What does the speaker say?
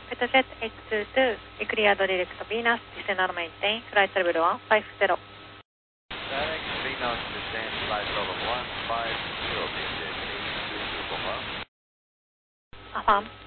Petjet X22, cleared direct Venus, descend and maintain, flight level 150. Static, Venus, descend, flight level 150, BJ, 8225. Affirm.